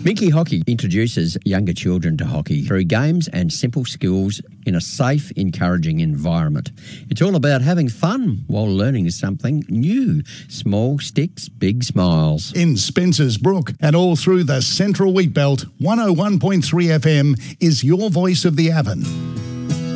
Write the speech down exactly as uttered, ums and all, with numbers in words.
Minky Hockey introduces younger children to hockey through games and simple skills in a safe, encouraging environment. It's all about having fun while learning something new. Small sticks, big smiles. In Spencer's Brook and all through the Central Wheatbelt, one oh one point three F M is your voice of the Avon.